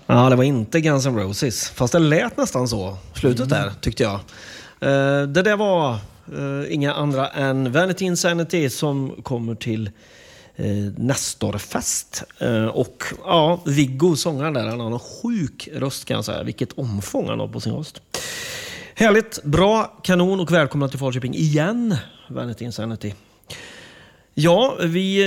Ja, det var inte Guns N' Roses. Fast det lät nästan så. Slutet där, tyckte jag. Det där var inga andra än Vanity Insanity som kommer till Nestorfest. Och ja, Viggo, sångaren där, han har en sjuk röst kan jag säga. Vilket omfång han har på sin röst. Härligt, bra, kanon och välkomna till Falköping igen, Vanity Insanity. Ja,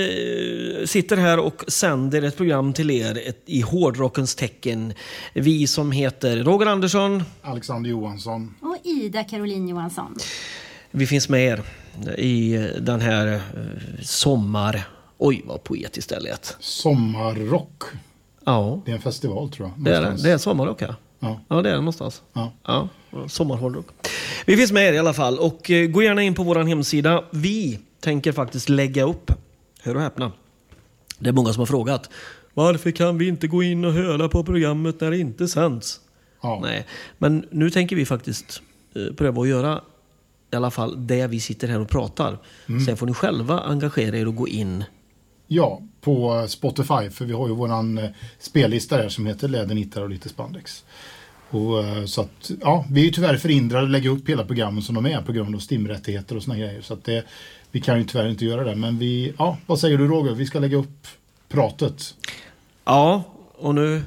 vi sitter här och sänder ett program till er i hårdrockens tecken. Vi som heter Roger Andersson, Alexander Johansson och Ida Caroline Johansson. Vi finns med er i den här sommar... Oj, vad poetiskt det lät. Sommarrock. Ja. Det är en festival tror jag. Det är sommarrock, ja. Ja, det är det någonstans. Ja, sommarhårdrock. Vi finns med er i alla fall och gå gärna in på vår hemsida. Vi tänker faktiskt lägga upp, hör och häpna, det är många som har frågat, varför kan vi inte gå in och höra på programmet när det inte sänds? Ja. Nej, men nu tänker vi faktiskt pröva att göra i alla fall det vi sitter här och pratar. Sen får ni själva engagera er och gå in. Ja, på Spotify, för vi har ju våran spellista där som heter Lädernittar och lite spandex. Och, så att, ja, vi är ju tyvärr förhindrade att lägga upp hela programmen som de är på grund av stimrättigheter och såna grejer. Så att vi kan ju tyvärr inte göra det. Men vad säger du Roger? Vi ska lägga upp pratet. Ja, och nu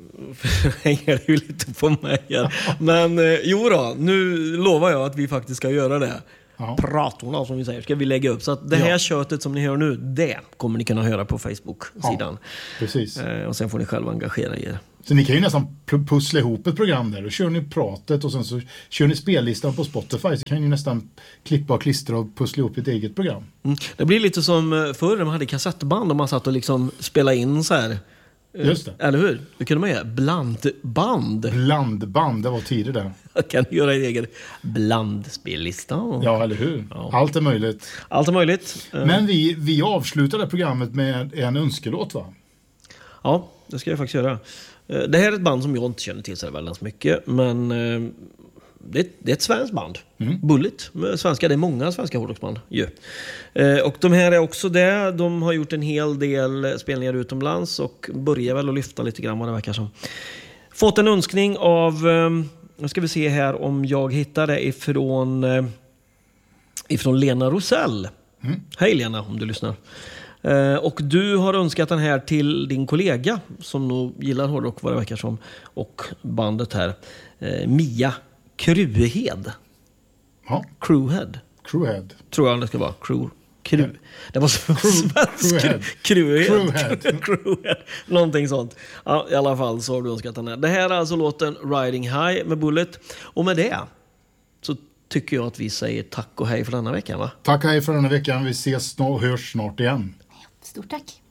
hänger det ju lite på mig här. Men jo då, nu lovar jag att vi faktiskt ska göra det. Pratorna som vi säger ska vi lägga upp. Så att det här köttet som ni hör nu, det kommer ni kunna höra på Facebook-sidan. Ja, precis. Och sen får ni själva engagera er. Så ni kan ju nästan pussla ihop ett program där. Då kör ni pratet och sen så kör ni spellistan på Spotify. Så kan ni nästan klippa och klistra och pussla ihop ett eget program. Det blir lite som förr när man hade kassettband och man satt och liksom spelade in så här. Just det. Eller hur? Det kunde man göra. Blandband. Blandband, det var tidigare där. Jag kan göra en egen blandspellista. Ja, eller hur? Ja. Allt är möjligt. Allt är möjligt. Men vi avslutade programmet med en önskelåt, va? Ja, det ska jag faktiskt göra. Det här är ett band som jag inte känner till så väldigt mycket. Men det är ett svenskt band. Bullet. Svenska, det är många svenska hårdrocksband. Och de här är också det. De har gjort en hel del spelningar utomlands och börjar väl att lyfta lite grann vad det verkar som. Fått en önskning av, nu ska vi se här om jag hittar det ifrån Lena Rosell. Hej Lena, om du lyssnar. Och du har önskat den här till din kollega som nog gillar hårdrock vad det verkar som. Och bandet här, Mia Kruhed. Ja. Crewhead. Tror jag det ska vara. Det var så Crewhead. Någonting sånt. Ja, i alla fall så har du önskat den här. Det här är alltså låten Riding High med Bullet. Och med det så tycker jag att vi säger tack och hej för denna veckan, va? Tack och hej för denna veckan. Vi ses och hörs snart igen. Stort tack.